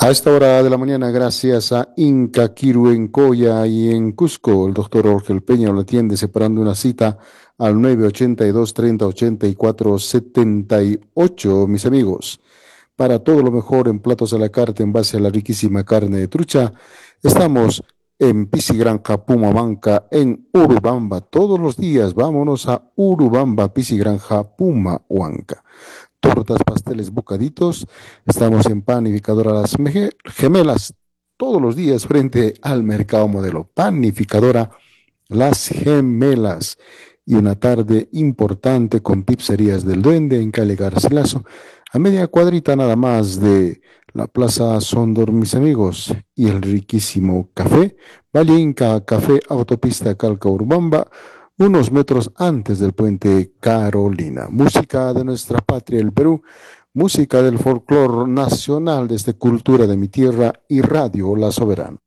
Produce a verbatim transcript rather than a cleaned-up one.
A esta hora de la mañana, gracias a Inca Quiru en Coya y en Cusco, el doctor Jorge Peña lo atiende separando una cita al nueve ochenta y dos, treinta, ochenta y cuatro, setenta y ocho, mis amigos. Para todo lo mejor en platos a la carta en base a la riquísima carne de trucha, estamos en Pisigranja Pumamanca, en Urubamba. Todos los días vámonos a Urubamba, Pisigranja Pumahuanca. Tortas, pasteles, bocaditos. Estamos en Panificadora Las Gemelas todos los días frente al Mercado Modelo. Panificadora Las Gemelas. Y una tarde importante con pizzerías del Duende en calle Garcilaso, a media cuadrita nada más de la Plaza Sondor, mis amigos, y el riquísimo café, Valle Inca Café, Autopista Calca Urbamba, unos metros antes del puente Carolina. Música de nuestra patria, el Perú, música del folclore nacional desde Cultura de mi Tierra y Radio La Soberana.